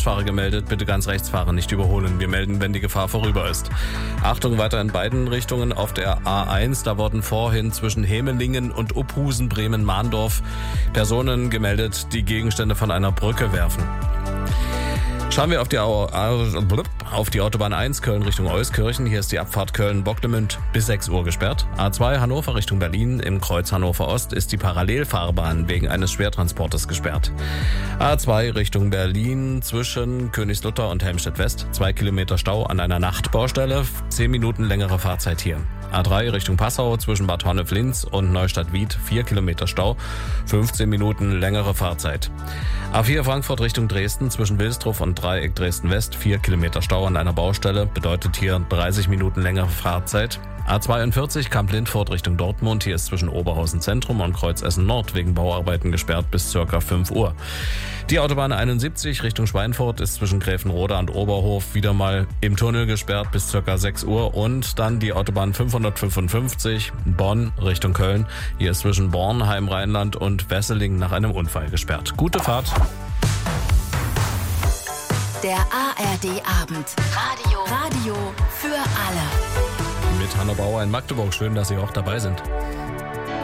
Rechtsfahrer gemeldet. Bitte ganz rechts fahren, nicht überholen. Wir melden, wenn die Gefahr vorüber ist. Achtung, weiter in beiden Richtungen auf der A1. Da wurden vorhin zwischen Hemelingen und Uphusen, Bremen-Mahndorf Personen gemeldet, die Gegenstände von einer Brücke werfen. Schauen wir auf die Autobahn 1 Köln Richtung Euskirchen. Hier ist die Abfahrt Köln-Bocklemünd bis 6 Uhr gesperrt. A2 Hannover Richtung Berlin im Kreuz Hannover Ost ist die Parallelfahrbahn wegen eines Schwertransportes gesperrt. A2 Richtung Berlin zwischen Königslutter und Helmstedt West. 2 Kilometer Stau an einer Nachtbaustelle. 10 Minuten längere Fahrzeit hier. A3 Richtung Passau zwischen Bad Honnef-Linz und Neustadt-Wied 4 Kilometer Stau, 15 Minuten längere Fahrzeit. A4 Frankfurt Richtung Dresden zwischen Wilsdruff und Dreieck Dresden-West 4 Kilometer Stau an einer Baustelle, bedeutet hier 30 Minuten längere Fahrzeit. A42 Kamp-Lindfort Richtung Dortmund, hier ist zwischen Oberhausen Zentrum und Kreuz Essen Nord wegen Bauarbeiten gesperrt bis ca. 5 Uhr. Die Autobahn 71 Richtung Schweinfurt ist zwischen Gräfenroda und Oberhof wieder mal im Tunnel gesperrt bis ca. 6 Uhr und dann die Autobahn 555 Bonn Richtung Köln, hier ist zwischen Bornheim, Rheinland und Wesseling nach einem Unfall gesperrt. Gute Fahrt! Der ARD Abend. Radio für alle. Mit Hanna Bauer in Magdeburg. Schön, dass Sie auch dabei sind.